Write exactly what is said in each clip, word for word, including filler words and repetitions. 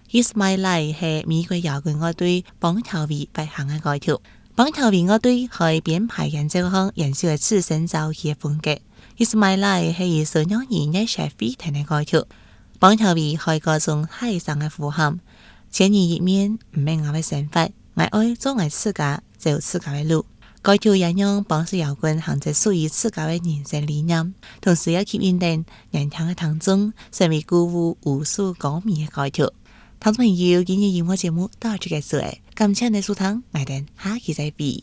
It's My Life 係美國搖滾樂隊邦喬維發行嘅歌曲。邦喬維樂隊係編排演奏項研究嘅次生造戲嘅風格。It's My Life 係以雙人演繹寫飛騰嘅歌曲。邦喬維係各種海上嘅呼喊，千年一面唔係我嘅想法，我愛做我自家走自家嘅路。歌曲引用邦式搖滾行在屬於自家嘅人生理念，同時又吸引人人聽嘅當中，成為鼓舞無數歌迷嘅歌曲。聽眾朋友，今日音樂節目到此結束，感謝你收聽，我哋下期再會。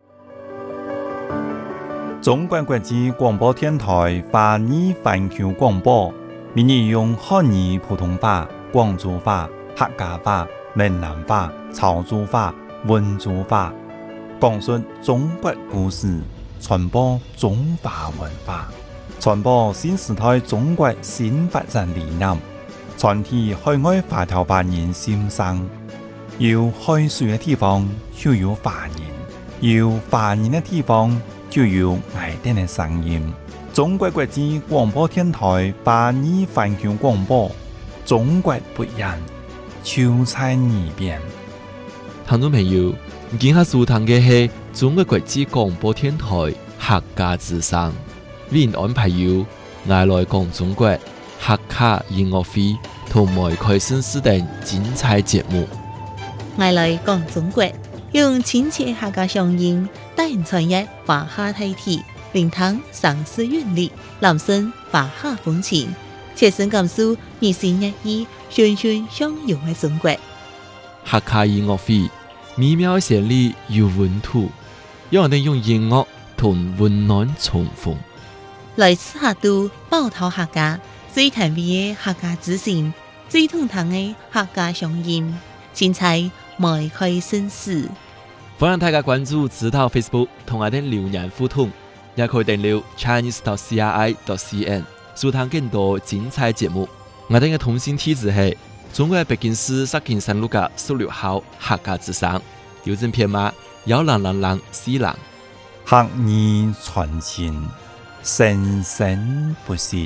中國國際廣播電台華語環球廣播，每日用漢語普通話、廣州話、客家話、閩南話、潮州話、溫州話，講述中國故事，傳播中華文化，傳播新時代中國新發展理念，傳遞海外華僑華人心聲。有海水嘅地方就有華人，有華人嘅地方就有愛哋嘅聲音。中國國際廣播電台華語環球廣播，中國不一樣，就在耳邊。 聽眾朋友，今下收聽嘅係中國國際廣播電台客家之聲，為您安排有愛來講中國客家音樂會同埋開新視等精彩節目。 愛來講中國，用親切客家聲音帶人傳閱華夏大體，聆聽城市韻律，攬聲華夏風情，切身感受日新月異、循循相融嘅中國。 客家音樂會美妙旋律有溫度，讓我哋用音樂同溫暖重逢。 來自客都寶島客家最甜美嘅客家之聲，最通透嘅客家聲音，精彩邁開新事。 歡迎大家關注指導 Facebook 同我哋留言互動，也可以訂閱 Chinese dot C R I dot C N 收聽更多精彩節目。我哋嘅通信地址係中國北京市石景山路嘅十六號客家之聲，郵政編碼幺零零零四零。 客語傳情，生生不息。